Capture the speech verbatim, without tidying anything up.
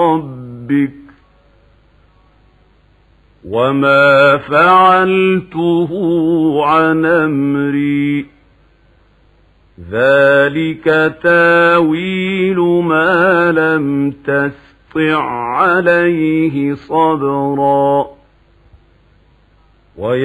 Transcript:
ربك وما فعلته عن أمري ذلك تاويل ما لم تسطع عليه صبرا